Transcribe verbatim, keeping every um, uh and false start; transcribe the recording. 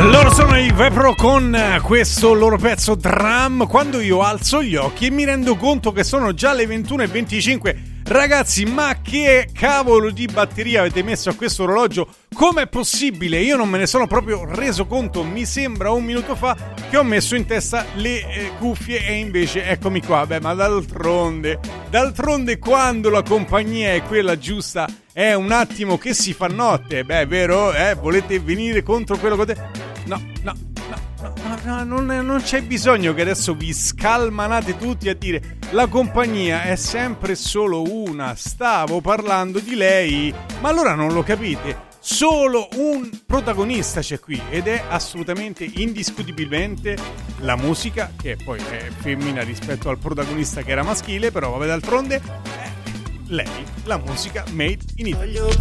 Loro sono i Vepro con questo loro pezzo Drum. Quando io alzo gli occhi e mi rendo conto che sono già le ventuno e venticinque. Ragazzi, ma che cavolo di batteria avete messo a questo orologio? Com'è possibile? Io non me ne sono proprio reso conto. Mi sembra un minuto fa che ho messo in testa le eh, cuffie e invece eccomi qua. Beh, ma d'altronde, d'altronde quando la compagnia è quella giusta è un attimo che si fa notte. Beh, vero? Eh, volete venire contro quello che... No, no, no, no, no, non, non c'è bisogno che adesso vi scalmanate tutti a dire la compagnia è sempre solo una, stavo parlando di lei, ma allora non lo capite, solo un protagonista c'è qui ed è assolutamente indiscutibilmente la musica, che poi è femmina rispetto al protagonista che era maschile, però vabbè, d'altronde è lei, la musica made in Italy.